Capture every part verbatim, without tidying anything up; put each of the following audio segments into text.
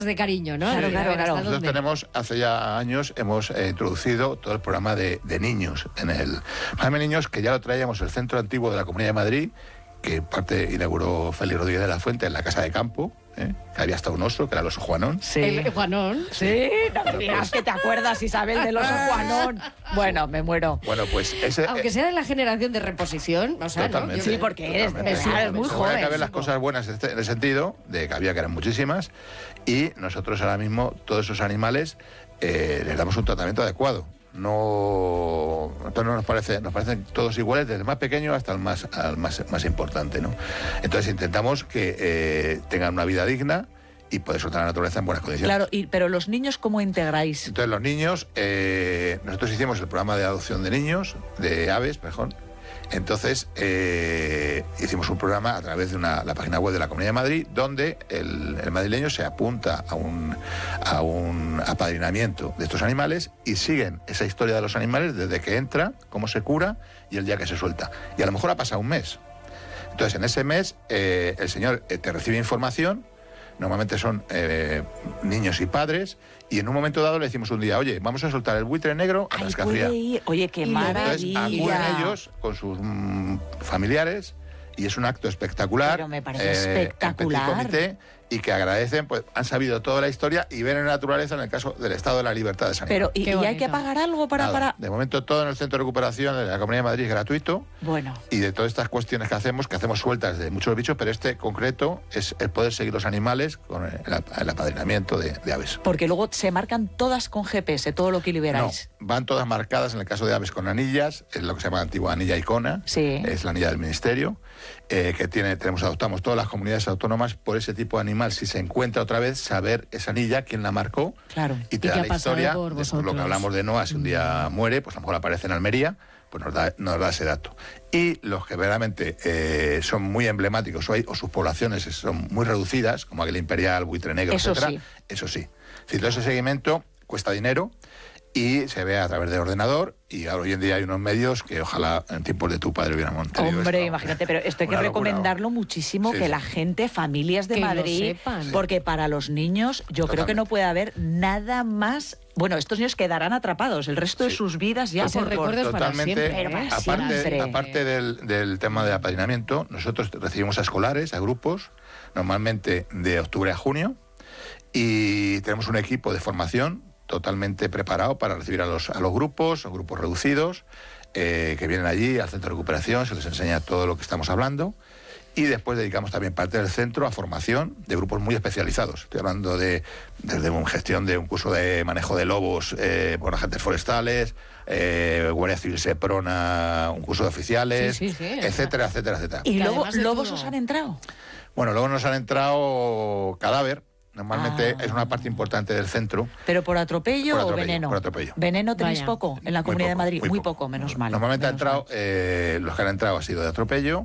de cariño, ¿no? Claro, Sí, claro, a ver, claro. ¿hasta Nosotros dónde? tenemos, hace ya años, hemos eh, introducido todo el programa de, de niños en el programa de niños, que ya lo traíamos el Centro Antiguo de la Comunidad de Madrid, que parte inauguró Félix Rodríguez de la Fuente en la Casa de Campo, ¿eh? Que había hasta un oso, que era el oso Juanón. Sí. El Juanón. Sí, no me digas que te acuerdas, Isabel, del oso Juanón. Bueno, me muero. Bueno, pues ese... Aunque sea de la generación de reposición, o sea, ¿no? Totalmente. Yo- Sí, porque eres, Totalmente. eres, eres muy Se voy a joven. caber las cosas buenas en este- en el sentido de que había que eran muchísimas, y nosotros ahora mismo todos esos animales eh, les damos un tratamiento adecuado. No, entonces no nos parece, nos parecen todos iguales, desde el más pequeño hasta el más, al más, más importante, ¿no? Entonces intentamos que eh, tengan una vida digna y poder soltar la naturaleza en buenas condiciones. Claro, y, pero los niños, ¿cómo integráis? Entonces los niños, eh, nosotros hicimos el programa de adopción de niños, de aves, mejor. Entonces eh, hicimos un programa a través de una, la página web de la Comunidad de Madrid, donde el, el madrileño se apunta a un, a un apadrinamiento de estos animales y siguen esa historia de los animales desde que entra, cómo se cura y el día que se suelta. Y a lo mejor ha pasado un mes. Entonces en ese mes eh, el señor eh, te recibe información. Normalmente son eh, niños y padres, y en un momento dado le decimos un día, oye, vamos a soltar el buitre negro a Ay, Rascafría. puede ir. Oye, qué Y luego- Entonces acuden maravilla. ellos con sus mm, familiares, y es un acto espectacular. Pero me parece en espectacular. petit comité, y que agradecen, pues han sabido toda la historia y ven en la naturaleza en el caso del estado de la libertad de San Pero, ¿y, Qué y hay bonito. que pagar algo para, Nada. para...? De momento todo en el Centro de Recuperación de la Comunidad de Madrid es gratuito, Bueno, y de todas estas cuestiones que hacemos, que hacemos sueltas de muchos bichos, pero este concreto es el poder seguir los animales con el, el apadrinamiento de, de aves. porque luego se marcan todas con G P S, todo lo que No, liberáis. van todas marcadas en el caso de aves con anillas, es lo que se llama antigua anilla icona, Sí. es la anilla del Ministerio, eh, que tiene, tenemos, adoptamos todas las comunidades autónomas por ese tipo de animal. Si se encuentra otra vez, saber esa anilla, quién la marcó, Claro. y te Y da que ha la pasado historia, por de- vosotros. lo que hablamos de Noah, si un día muere, pues a lo mejor aparece en Almería, pues nos da, nos da ese dato. Y los que verdaderamente eh, son muy emblemáticos o, hay- o sus poblaciones son muy reducidas, como aquel imperial, buitre negro, Eso etcétera, sí. eso sí. Es decir, todo ese seguimiento cuesta dinero y se ve a través del ordenador, y ahora hoy en día hay unos medios que ojalá en tiempos de tu padre hubieran montado. Hombre, imagínate, pero esto hay que Una locura. recomendarlo muchísimo, Sí, que sí. la gente, familias de Que lo Madrid, sepan. porque para los niños yo creo que no Totalmente. puede haber nada más... Bueno, estos niños quedarán atrapados el resto de Sí. sus vidas ya Ese por... por- recuerdo es para Totalmente. siempre, Pero para ¿eh? aparte siempre. aparte del, del tema de apadrinamiento, nosotros recibimos a escolares, a grupos, normalmente de octubre a junio, y tenemos un equipo de formación totalmente preparado para recibir a los, a los grupos, o grupos reducidos, eh, que vienen allí al centro de recuperación, se les enseña todo lo que estamos hablando. Y después dedicamos también parte del centro a formación de grupos muy especializados. Estoy hablando de desde una gestión de un curso de manejo de lobos eh, por agentes forestales, eh, Guardia Civil Seprona, un curso de oficiales, Sí, sí, sí, etcétera, etcétera, etcétera. ¿Y Que luego además de lobos todo- os han entrado? Bueno, luego nos han entrado cadáver. Normalmente Ah. es una parte importante del centro. ¿Pero por atropello, Por o atropello, veneno? por atropello. ¿Veneno tenéis Vaya. poco en la Muy Comunidad de poco, Madrid? Muy, poco. menos mal. Normalmente han menos entrado, mal. eh, los que han entrado ha sido de atropello.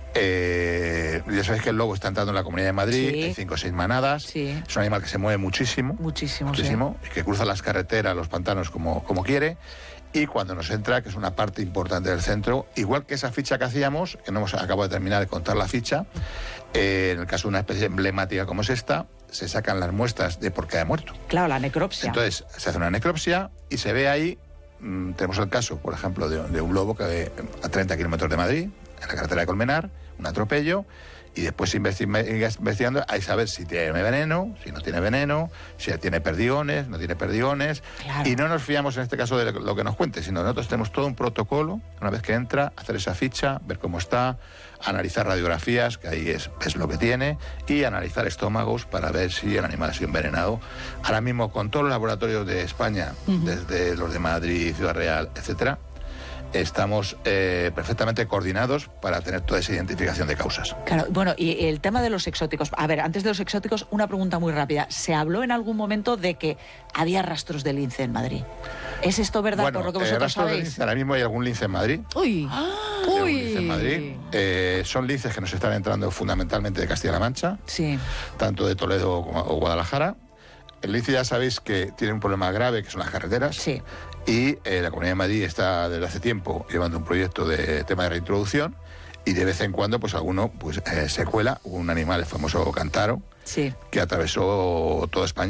Eh, ya sabéis que el lobo está entrando en la Comunidad de Madrid, Sí. en cinco o seis manadas. Sí. Es un animal que se mueve muchísimo. Muchísimo, sí. muchísimo, y que cruza las carreteras, los pantanos como, como quiere. Y cuando nos entra, que es una parte importante del centro, igual que esa ficha que hacíamos, que no hemos acabado de terminar de contar la ficha, eh, en el caso de una especie emblemática como es esta, se sacan las muestras de por qué ha muerto. Claro, la necropsia. Entonces se hace una necropsia y se ve ahí, mm, tenemos el caso, por ejemplo, de, de un lobo que eh, a treinta kilómetros de Madrid, en la carretera de Colmenar, un atropello, y después investiga- investigando hay saber si tiene veneno, si no tiene veneno, si tiene perdigones, no tiene perdigones. Claro. Y no nos fiamos en este caso de lo que nos cuente, sino nosotros tenemos todo un protocolo, una vez que entra, hacer esa ficha, ver cómo está, analizar radiografías, que ahí es, es lo que tiene, y analizar estómagos para ver si el animal ha sido envenenado. Ahora mismo, con todos los laboratorios de España, desde los de Madrid, Ciudad Real, etcétera, estamos eh, perfectamente coordinados para tener toda esa identificación de causas. Claro, bueno, y el tema de los exóticos. A ver, antes de los exóticos, una pregunta muy rápida. ¿Se habló en algún momento de que había rastros de lince en Madrid? ¿Es esto verdad Bueno, por lo que eh, vosotros rastros de sabéis? lince, ahora mismo hay algún lince en Madrid. Uy, Hay algún uy. lince en Madrid. Eh, son linces que nos están entrando fundamentalmente de Castilla-La Mancha, Sí. tanto de Toledo como o Guadalajara. El lince ya sabéis que tiene un problema grave, que son las carreteras. Sí. Y eh, la Comunidad de Madrid está desde hace tiempo llevando un proyecto de tema de reintroducción, y de vez en cuando pues alguno pues eh, se cuela, un animal, el famoso cántaro, Sí. que atravesó toda España